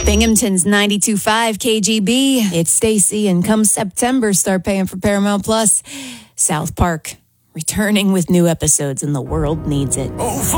Binghamton's 92.5 KGB. It's Stacy, and come September, start paying for Paramount Plus. South Park, returning with new episodes, and the world needs it. Oh,